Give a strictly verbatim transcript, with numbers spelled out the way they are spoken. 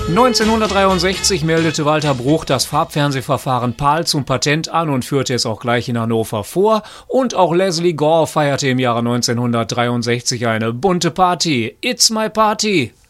neunzehnhundertdreiundsechzig meldete Walter Bruch das Farbfernsehverfahren PAL zum Patent an und führte es auch gleich in Hannover vor. Und auch Leslie Gore feierte im Jahre neunzehnhundertdreiundsechzig eine bunte Party. It's my party!